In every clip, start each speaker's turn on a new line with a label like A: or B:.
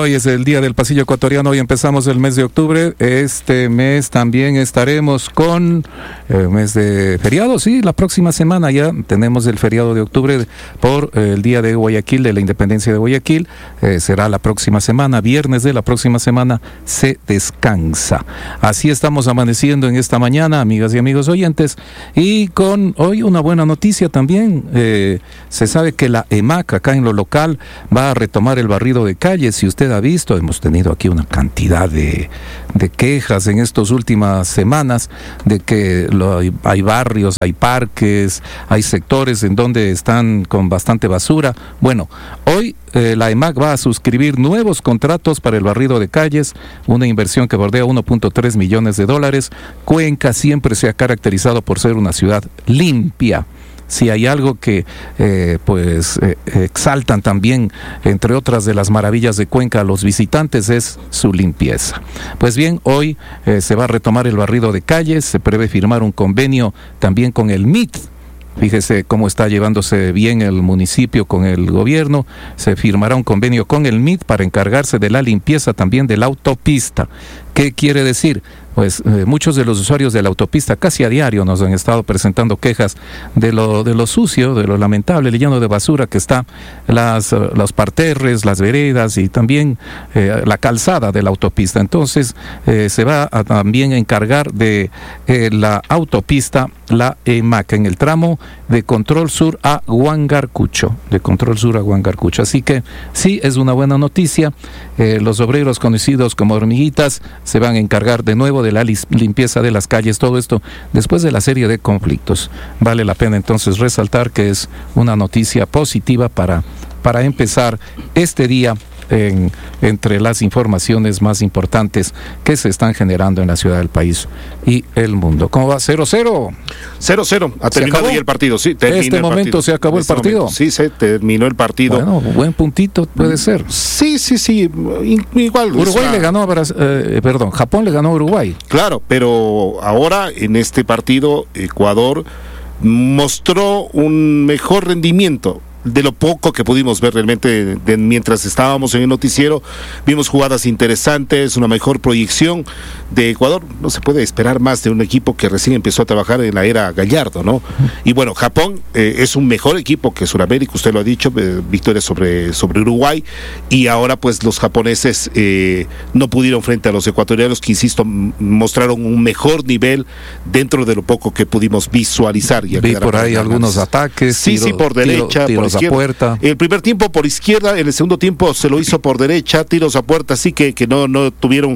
A: Hoy es el día del pasillo ecuatoriano, hoy empezamos el mes de octubre. Este mes también estaremos con el mes de feriado, sí, la próxima semana ya tenemos el feriado de octubre por el día de Guayaquil, de la independencia de Guayaquil. Será la próxima semana, viernes de la próxima semana se descansa. Así estamos amaneciendo en esta mañana, amigas y amigos oyentes, y con hoy una buena noticia también. Se sabe que la EMAC acá en lo local va a retomar el barrido de calles. Si usted ha visto, hemos tenido aquí una cantidad de quejas en estas últimas semanas de que hay barrios, hay parques, hay sectores en donde están con bastante basura. Bueno, hoy la EMAC va a suscribir nuevos contratos para el barrido de calles, una inversión que bordea $1.3 millones. Cuenca siempre se ha caracterizado por ser una ciudad limpia. Si hay algo que exaltan también, entre otras de las maravillas de Cuenca, a los visitantes, es su limpieza. Pues bien, hoy se va a retomar el barrido de calles, se prevé firmar un convenio también con el MIT. Fíjese cómo está llevándose bien el municipio con el gobierno. Se firmará un convenio con el MIT para encargarse de la limpieza también de la autopista. ¿Qué quiere decir? Pues muchos de los usuarios de la autopista casi a diario nos han estado presentando quejas de lo sucio, de lo lamentable, el lleno de basura que está los parterres, las veredas y también la calzada de la autopista. Entonces se va a también encargar de la autopista, la EMAC, en el tramo de Control Sur a Huangarcucho, Así que sí, es una buena noticia. Los obreros conocidos como hormiguitas se van a encargar de nuevo de la limpieza de las calles, todo esto después de la serie de conflictos. Vale la pena entonces resaltar que es una noticia positiva para empezar este día entre las informaciones más importantes que se están generando en la ciudad del país y el mundo. ¿Cómo va? 0-0.
B: 0-0. Ha terminado ya el partido. Sí,
A: este momento se acabó el partido.
B: Sí, se terminó el partido.
A: Bueno, buen puntito puede ser.
B: Sí. Igual.
A: Uruguay le ganó a Japón le ganó a Uruguay.
B: Claro, pero ahora en este partido Ecuador mostró un mejor rendimiento. De lo poco que pudimos ver realmente mientras estábamos en el noticiero, vimos jugadas interesantes, una mejor proyección de Ecuador. No se puede esperar más de un equipo que recién empezó a trabajar en la era Gallardo, ¿no? Y bueno, Japón es un mejor equipo que Sudamérica, usted lo ha dicho, victoria sobre Uruguay, y ahora pues los japoneses no pudieron frente a los ecuatorianos, que insisto, mostraron un mejor nivel dentro de lo poco que pudimos visualizar. Y
A: vi por ahí algunos ataques.
B: Sí, por derecha, por
A: a puerta.
B: El primer tiempo por izquierda, en el segundo tiempo se lo hizo por derecha, tiros a puerta, así que no tuvieron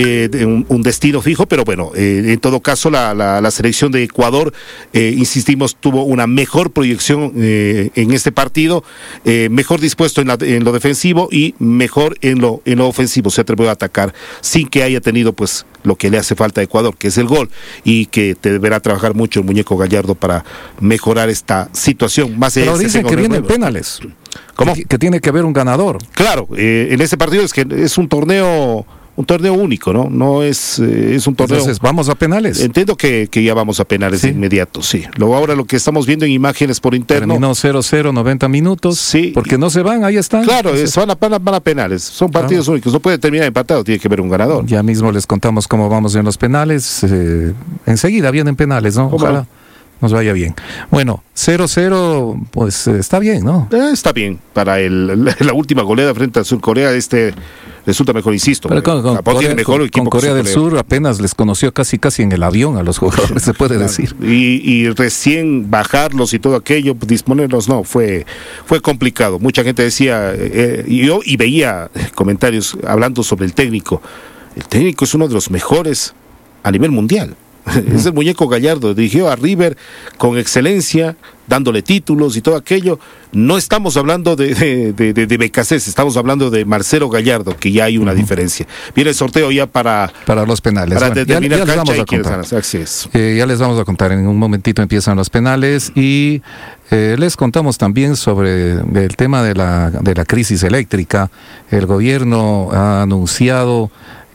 B: un destino fijo, pero bueno, en todo caso la selección de Ecuador, insistimos, tuvo una mejor proyección en este partido, mejor dispuesto en lo defensivo y mejor en lo ofensivo, se atrevió a atacar sin que haya tenido pues lo que le hace falta a Ecuador, que es el gol, y que deberá trabajar mucho el muñeco Gallardo para mejorar esta situación. Más
A: pero dicen que vienen penales.
B: ¿Cómo?
A: Que tiene que haber un ganador.
B: Claro, en ese partido es que es un torneo único, ¿no? No es un torneo.
A: Entonces, ¿vamos a penales?
B: Entiendo que ya vamos a penales de inmediato, sí. Ahora lo que estamos viendo en imágenes por interno.
A: Terminó 0-0, 90 minutos.
B: Sí.
A: Porque no se van, ahí están.
B: Claro, van a penales. Son partidos únicos. No puede terminar empatado, tiene que haber un ganador.
A: Ya mismo les contamos cómo vamos en los penales. Enseguida vienen penales, ¿no? Ojalá nos vaya bien. Bueno, 0-0, pues está bien, ¿no?
B: Está bien. Para la última goleada frente a Surcorea, resulta mejor, insisto.
A: Pero con Corea del Sur apenas les conoció casi en el avión a los jugadores, se puede decir.
B: Y recién bajarlos y todo aquello, disponerlos, no, fue complicado. Mucha gente decía, yo veía comentarios hablando sobre el técnico. El técnico es uno de los mejores a nivel mundial. Es el muñeco Gallardo, dirigió a River con excelencia, dándole títulos y todo aquello. No estamos hablando de Becasés, estamos hablando de Marcelo Gallardo, que ya hay una diferencia. Viene el sorteo ya para
A: los penales.
B: Para determinar
A: ya les vamos a contar. Ya les vamos a contar, en un momentito empiezan los penales y les contamos también sobre el tema de la crisis eléctrica. El gobierno ha anunciado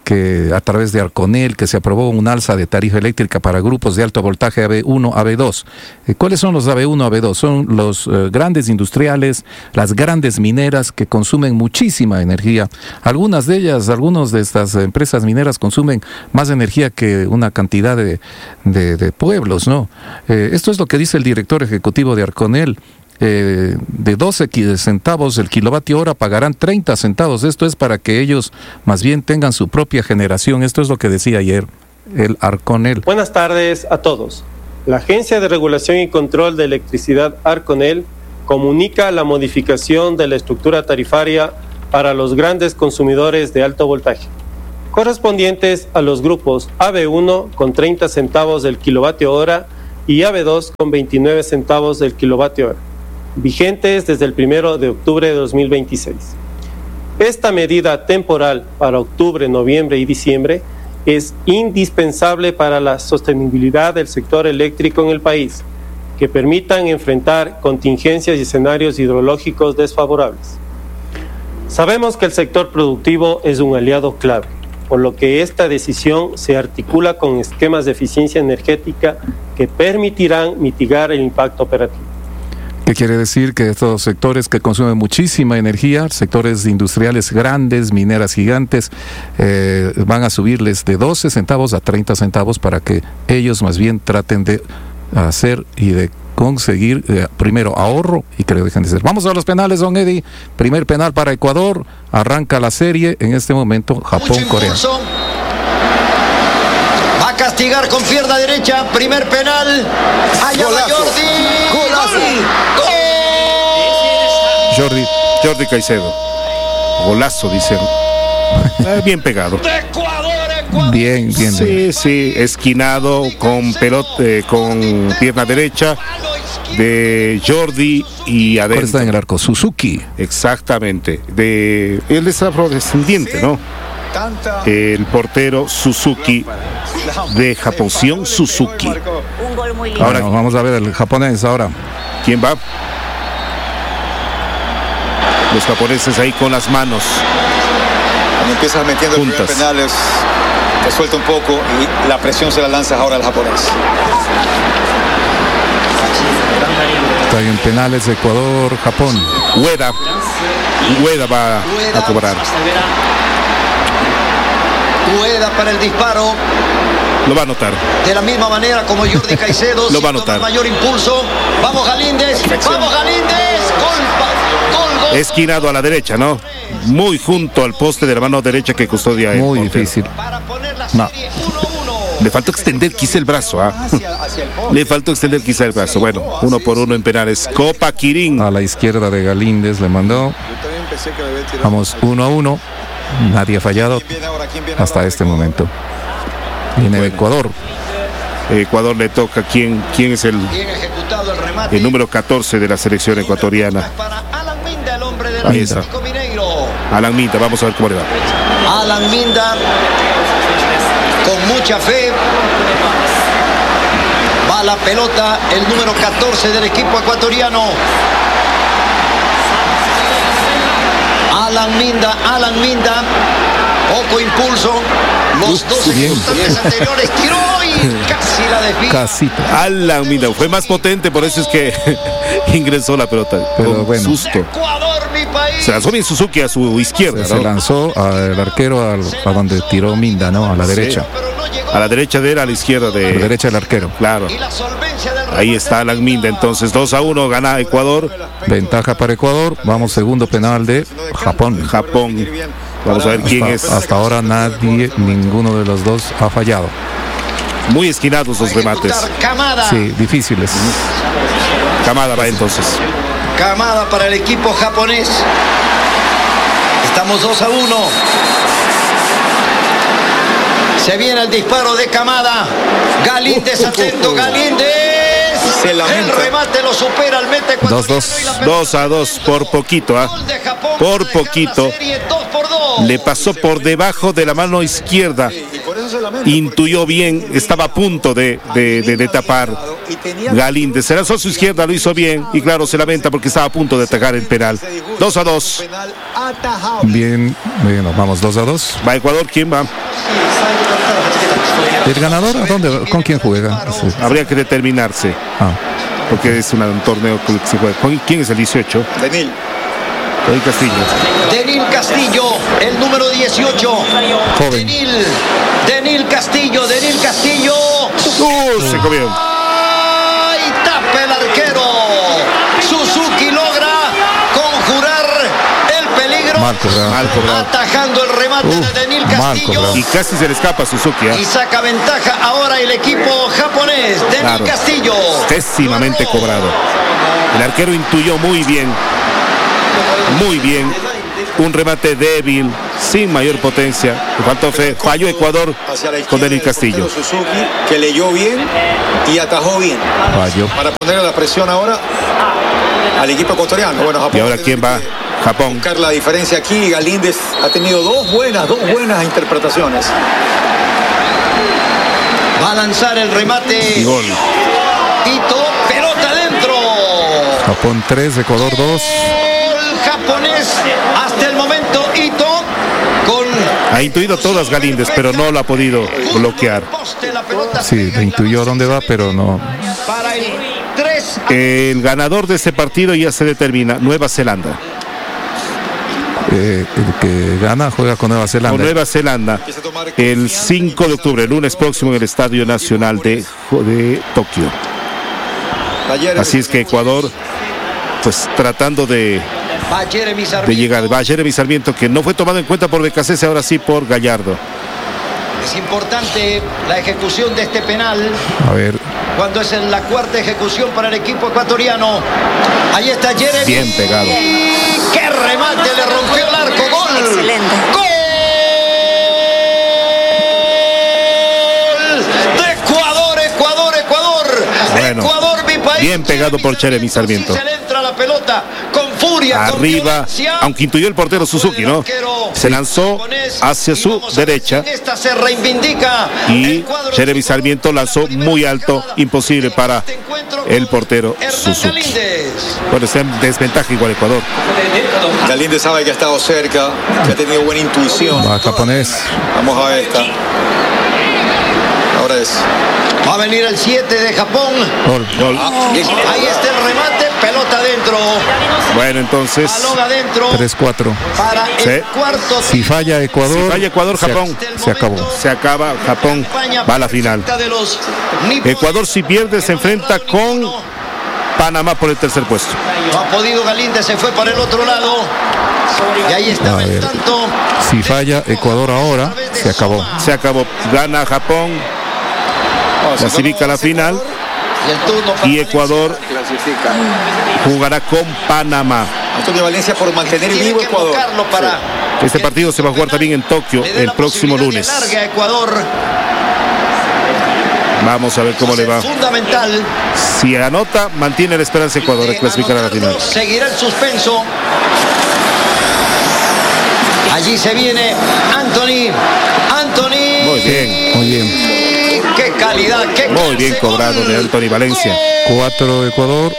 A: que a través de Arconel, que se aprobó un alza de tarifa eléctrica para grupos de alto voltaje AB1, AB2. ¿Cuáles son los AB1, AB2? Son los grandes industriales, las grandes mineras que consumen muchísima energía. Algunas de ellas, algunas de estas empresas mineras consumen más energía que una cantidad de pueblos, ¿no? Esto es lo que dice el director ejecutivo de Arconel. De 12 centavos el kilovatio hora pagarán 30 centavos. Esto es para que ellos más bien tengan su propia generación. Esto es lo que decía ayer el Arconel.
C: Buenas tardes a todos. La Agencia de Regulación y Control de Electricidad Arconel comunica la modificación de la estructura tarifaria para los grandes consumidores de alto voltaje, correspondientes a los grupos AB1 con 30 centavos del kilovatio hora y AB2 con 29 centavos del kilovatio hora, vigentes desde el 1 de octubre de 2026. Esta medida temporal para octubre, noviembre y diciembre es indispensable para la sostenibilidad del sector eléctrico en el país, que permitan enfrentar contingencias y escenarios hidrológicos desfavorables. Sabemos que el sector productivo es un aliado clave, por lo que esta decisión se articula con esquemas de eficiencia energética que permitirán mitigar el impacto operativo.
A: ¿Qué quiere decir? Que estos sectores que consumen muchísima energía, sectores industriales grandes, mineras gigantes, van a subirles de 12 centavos a 30 centavos para que ellos más bien traten de hacer y de conseguir primero ahorro y que lo dejen de hacer. Vamos a los penales, don Eddie. Primer penal para Ecuador. Arranca la serie en este momento Japón-Corea.
D: Va a castigar con pierna derecha. Primer penal. Allá va Jordi.
B: Jordi Caicedo. Golazo, dicen. Bien pegado.
A: Bien.
B: Sí, esquinado con pelota, con pierna derecha de Jordi y adentro.
A: ¿Cuál está en el arco? Suzuki.
B: Exactamente. Él es afrodescendiente, ¿no? El portero Suzuki de Japón, Sion Suzuki.
A: Ahora vamos a ver el japonés ahora.
B: ¿Quién va? Los japoneses ahí con las manos.
E: Cuando empiezas metiendo juntas. El primer penal te suelta un poco y la presión se la lanzas ahora al japonés.
A: Está en penales Ecuador-Japón.
B: Ueda va a cobrar.
D: Ueda para el disparo.
B: Lo va a anotar.
D: De la misma manera como Jordi Caicedo.
B: Lo va a anotar.
D: Mayor impulso. Vamos Galíndez. Vamos Galíndez. Gol.
B: Esquinado a la derecha, ¿no? Muy junto al poste de la mano derecha que custodia
A: muy difícil.
B: No. Le faltó extender quizá el brazo, Le faltó extender quizá el brazo. Bueno, 1-1 en penales. Copa Quirín.
A: A la izquierda de Galíndez le mandó. Vamos 1-1. Nadie ha fallado hasta este momento. Viene de Ecuador.
B: Ecuador le toca. ¿Quién es el número 14 de la selección ecuatoriana? Ahí está. Alan Minda, vamos a ver cómo le va.
D: Alan Minda, con mucha fe, va la pelota, el número 14 del equipo ecuatoriano. Alan Minda, poco impulso. Los dos instantes anteriores tiró y casi la desvía.
A: Casi.
B: Alan Minda fue más potente, por eso es que ingresó la pelota.
A: Pero
B: con
A: bueno.
B: Susto. Se lanzó bien Suzuki a su izquierda, ¿no?
A: Se lanzó al arquero a donde tiró Minda, ¿no? A la derecha.
B: A la derecha de él, a la izquierda de...
A: A la derecha del arquero.
B: Claro. Ahí está Alan Minda, entonces 2-1, gana Ecuador.
A: Ventaja para Ecuador. Vamos, segundo penal de Japón.
B: Vamos a ver quién es.
A: Hasta ahora ninguno de los dos ha fallado.
B: Muy esquinados los remates.
A: Sí, difíciles.
B: Kamada va entonces.
D: Kamada para el equipo japonés. Estamos 2-1. Se viene el disparo de Kamada. Galíndez atento, Galíndez. El remate lo supera al mete
B: 2-2, por poquito, Por poquito. Le pasó por debajo de la mano izquierda intuyó bien, estaba a punto de tapar Galíndez. Se lanzó a su izquierda, lo hizo bien y claro, se lamenta porque estaba a punto de atacar el penal. 2-2.
A: Bien, bueno, vamos 2-2.
B: Va Ecuador, ¿quién va?
A: ¿El ganador a dónde? ¿Con quién juega? Sí.
B: Habría que determinarse. Porque es un torneo que se juega. ¿Quién es el 18?
E: Denil
D: Castillo, el número 18.
A: Joven.
D: Denil Castillo.
B: Se comió.
D: ¡Ay! Tapa el arquero. Suzuki logra conjurar el peligro.
A: Mal cobrado.
D: Atajando el remate de Denil Castillo.
B: Y casi se le escapa a Suzuki.
D: Y saca ventaja ahora el equipo japonés. Denil Castillo.
B: Pésimamente cobrado. El arquero intuyó muy bien. Un remate débil, sin mayor potencia. Le faltó fe. Falló Ecuador con Denil Castillo.
E: Suzuki, que leyó bien y atajó bien.
A: Falló.
E: Para ponerle la presión ahora al equipo ecuatoriano. Bueno, Japón.
B: ¿Y ahora quién va? Japón.
E: Buscar la diferencia aquí. Galíndez ha tenido dos buenas interpretaciones.
D: Va a lanzar el remate.
B: Y gol.
D: Ito, pelota adentro.
A: Japón 3, Ecuador 2.
D: Japonés hasta el momento. Ito
B: ha intuido todas Galíndez, pero no lo ha podido bloquear.
A: Sí, le intuyó dónde va, pero no.
B: El ganador de este partido ya se determina. Nueva Zelanda.
A: El que gana juega con Nueva Zelanda.
B: Con Nueva Zelanda el 5 de octubre, el lunes próximo, en el Estadio Nacional de Tokio. Así es que Ecuador, pues tratando de llegar. Va Jeremy Sarmiento, que no fue tomado en cuenta por Becasese, ahora sí por Gallardo.
D: Es importante la ejecución de este penal.
A: A ver.
D: Cuando es en la cuarta ejecución para el equipo ecuatoriano. Ahí está Jeremy.
B: Bien pegado.
D: ¡Qué remate! Le rompió el arco. ¡Gol!
F: Excelente.
D: ¡Gol! De Ecuador.
B: Bueno,
D: Ecuador, mi país.
B: bien pegado por Jeremy Sarmiento.
D: Se le entra la pelota con furia.
B: Arriba, aunque intuyó el portero Suzuki, ¿no? Se lanzó hacia su derecha.
D: Esta se reivindica.
B: Y Jeremy Sarmiento lanzó muy alto, imposible para el portero Suzuki. Bueno, está en desventaja igual Ecuador.
E: Galíndez sabe que ha estado cerca, que ha tenido buena intuición.
A: Va japonés.
E: Vamos a ver esta. Ahora es.
D: Va a venir el 7 de Japón.
B: Gol.
D: Ahí está el remate, pelota adentro.
B: Bueno, entonces.
D: Balón adentro.
A: 3-4.
D: Para el cuarto.
A: Si falla Ecuador,
B: Japón.
A: Se acabó.
B: Se acaba, Japón va a la final. Ecuador, si pierde, se enfrenta con Panamá por el tercer puesto.
D: No ha podido Galíndez, se fue para el otro lado. Y ahí está el tanto.
A: Si falla Ecuador ahora, se acabó.
B: Se acabó. Gana Japón. Clasifica a la final. Y Ecuador jugará con Panamá.
E: Antonio Valencia por mantener vivo Ecuador.
B: Este partido se va a jugar también en Tokio el próximo lunes. Vamos a ver cómo le va.
D: Fundamental.
B: Si anota, mantiene la esperanza Ecuador de clasificar a la final.
D: Seguirá el suspenso. Allí se viene Anthony.
B: Muy bien.
D: Qué calidad,
B: muy bien cobrado de Anthony Valencia.
A: 4 Ecuador.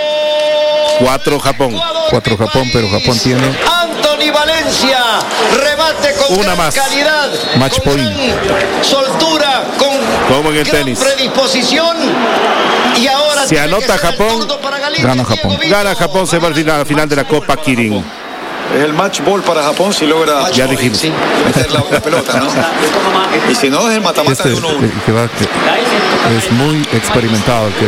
B: 4 Japón.
A: 4 Japón, pero Japón tiene.
D: Anthony Valencia, remate con
B: una más.
D: Calidad.
A: Match point.
D: Soltura,
B: como en el tenis.
D: Predisposición. Y ahora
B: si anota Japón,
A: gana Japón.
B: Gana Japón, se va a la final de la Copa Kirin.
E: Es el match ball para Japón si logra meter la pelota, ¿no? Y si no, es el mata-mata de 1-1.
A: Es muy experimentado el que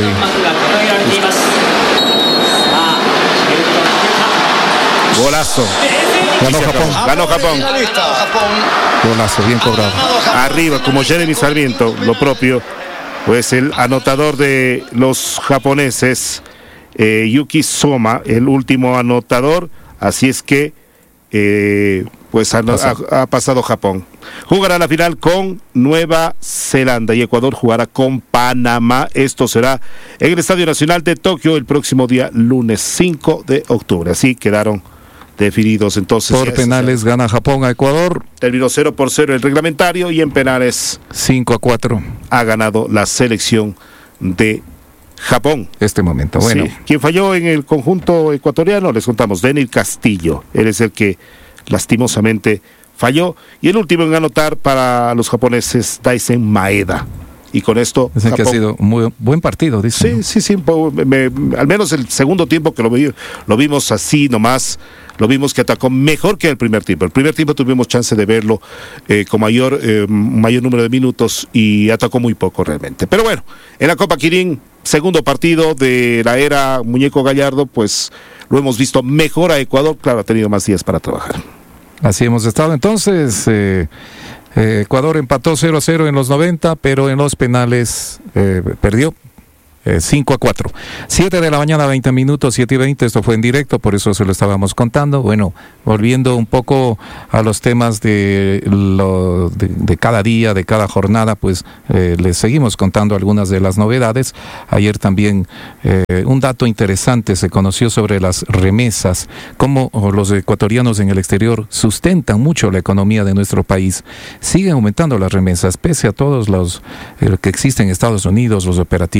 B: golazo. Ganó Japón.
A: Golazo, bien cobrado.
B: Arriba, como Jeremy Sarmiento, lo propio, pues el anotador de los japoneses, Yuki Soma, el último anotador. Así es que pues ha pasado Japón. Jugará la final con Nueva Zelanda y Ecuador jugará con Panamá. Esto será en el Estadio Nacional de Tokio el próximo día lunes 5 de octubre. Así quedaron definidos. Entonces,
A: por penales gana Japón a Ecuador.
B: Terminó 0-0 el reglamentario y en penales
A: 5-4.
B: ha ganado la selección de Japón.
A: Este momento, bueno.
B: Sí. Quien falló en el conjunto ecuatoriano, les contamos, Denil Castillo. Él es el que lastimosamente falló. Y el último en anotar para los japoneses, Taisen Maeda. Y con esto
A: Dicen que ha sido un muy buen partido, dicen.
B: Sí, al menos el segundo tiempo que lo vimos así nomás, lo vimos que atacó mejor que el primer tiempo. El primer tiempo tuvimos chance de verlo con mayor número de minutos y atacó muy poco realmente. Pero bueno, en la Copa Kirin, segundo partido de la era Muñeco Gallardo, pues lo hemos visto mejor a Ecuador. Claro, ha tenido más días para trabajar.
A: Así hemos estado entonces. Ecuador empató 0-0 en los 90, pero en los penales perdió 5-4. 7 de la mañana, 20 minutos, 7:20, esto fue en directo, por eso se lo estábamos contando. Bueno, volviendo un poco a los temas de cada día, de cada jornada, pues les seguimos contando algunas de las novedades. Ayer también un dato interesante se conoció sobre las remesas, cómo los ecuatorianos en el exterior sustentan mucho la economía de nuestro país. Siguen aumentando las remesas, pese a todos los que existen en Estados Unidos, los operativos